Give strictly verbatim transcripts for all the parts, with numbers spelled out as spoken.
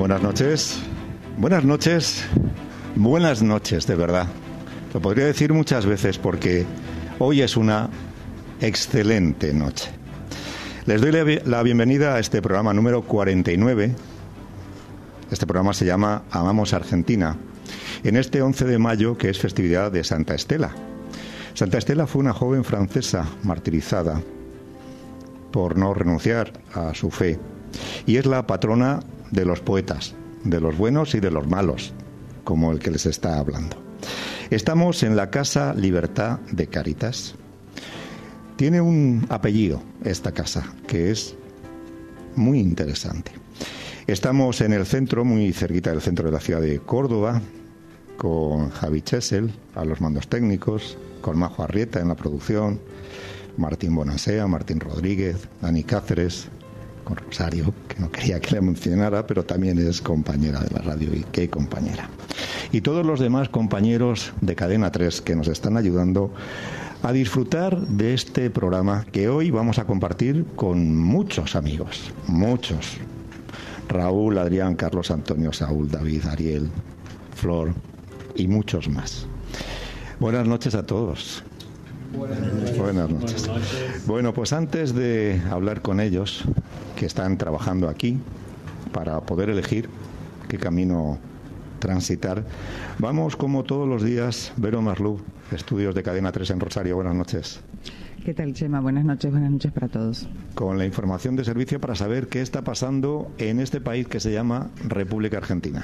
Buenas noches, buenas noches, buenas noches, de verdad. Lo podría decir muchas veces porque hoy es una excelente noche. Les doy la bienvenida a este programa número cuarenta y nueve. Este programa se llama Amamos Argentina. En este once de mayo, que es festividad de Santa Estela. Santa Estela fue una joven francesa martirizada por no renunciar a su fe. Y es la patrona de los poetas, de los buenos y de los malos, como el que les está hablando. Estamos en la Casa Libertad de Cáritas. Tiene un apellido esta casa, que es muy interesante. Estamos en el centro, muy cerquita del centro de la ciudad de Córdoba, con Javi Chesel a los mandos técnicos, con Majo Arrieta en la producción, Martín Bonansea, Martín Rodríguez, Dani Cáceres, con Rosario, que no quería que la mencionara, pero también es compañera de la radio, y qué compañera. Y todos los demás compañeros de Cadena tres que nos están ayudando a disfrutar de este programa que hoy vamos a compartir con muchos amigos, muchos. Raúl, Adrián, Carlos, Antonio, Saúl, David, Ariel, Flor y muchos más. Buenas noches a todos. Buenas noches. Buenas noches. Buenas noches. Bueno, pues antes de hablar con ellos, que están trabajando aquí para poder elegir qué camino transitar, vamos como todos los días, Vero Marlú, estudios de Cadena tres en Rosario. Buenas noches. ¿Qué tal, Chema? Buenas noches, buenas noches para todos. Con la información de servicio para saber qué está pasando en este país que se llama República Argentina.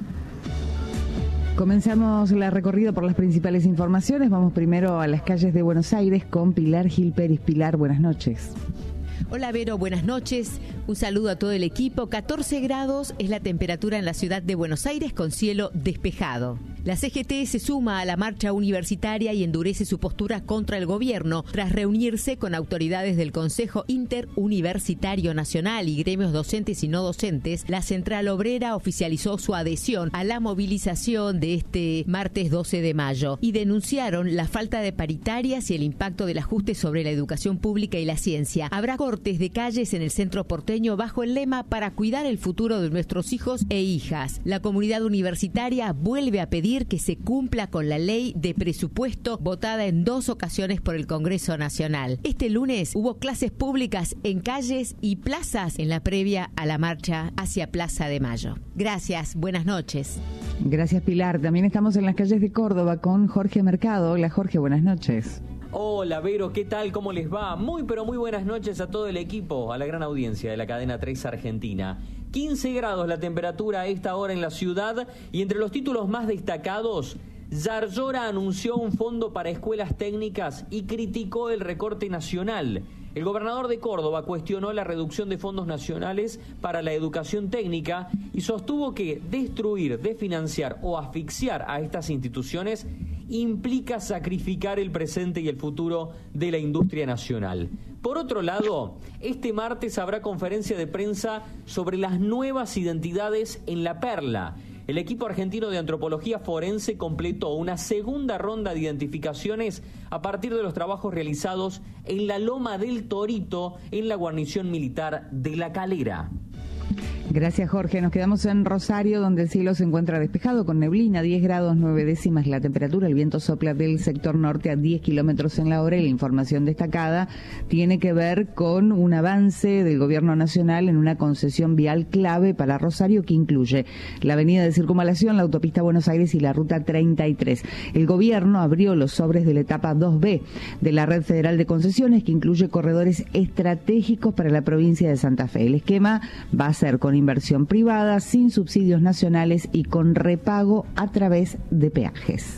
Comenzamos la recorrida por las principales informaciones. Vamos primero a las calles de Buenos Aires con Pilar Gil Pérez. Pilar, buenas noches. Hola Vero, buenas noches. Un saludo a todo el equipo. catorce grados es la temperatura en la ciudad de Buenos Aires con cielo despejado. La C G T se suma a la marcha universitaria y endurece su postura contra el gobierno tras reunirse con autoridades del Consejo Interuniversitario Nacional y gremios docentes y no docentes. La Central Obrera oficializó su adhesión a la movilización de este martes doce de mayo y denunciaron la falta de paritarias y el impacto del ajuste sobre la educación pública y la ciencia. Habrá cortes de calles en el centro porteño bajo el lema para cuidar el futuro de nuestros hijos e hijas. La comunidad universitaria vuelve a pedir que se cumpla con la ley de presupuesto votada en dos ocasiones por el Congreso Nacional. Este lunes hubo clases públicas en calles y plazas en la previa a la marcha hacia Plaza de Mayo. Gracias, buenas noches. Gracias, Pilar. También estamos en las calles de Córdoba con Jorge Mercado. Hola, Jorge, buenas noches. Hola Vero, ¿qué tal? ¿Cómo les va? Muy pero muy buenas noches a todo el equipo, a la gran audiencia de la Cadena tres Argentina. quince grados la temperatura a esta hora en la ciudad y entre los títulos más destacados, Yarlora anunció un fondo para escuelas técnicas y criticó el recorte nacional. El gobernador de Córdoba cuestionó la reducción de fondos nacionales para la educación técnica y sostuvo que destruir, desfinanciar o asfixiar a estas instituciones implica sacrificar el presente y el futuro de la industria nacional. Por otro lado, este martes habrá conferencia de prensa sobre las nuevas identidades en La Perla. El equipo argentino de antropología forense completó una segunda ronda de identificaciones a partir de los trabajos realizados en la Loma del Torito, en la guarnición militar de La Calera. Gracias, Jorge. Nos quedamos en Rosario, donde el cielo se encuentra despejado con neblina, diez grados nueve décimas la temperatura. El viento sopla del sector norte a diez kilómetros en la hora y la información destacada tiene que ver con un avance del gobierno nacional en una concesión vial clave para Rosario que incluye la avenida de Circunvalación, la autopista Buenos Aires y la ruta treinta y tres. El gobierno abrió los sobres de la etapa dos B de la red federal de concesiones que incluye corredores estratégicos para la provincia de Santa Fe. El esquema va a ser con inversión privada, sin subsidios nacionales y con repago a través de peajes.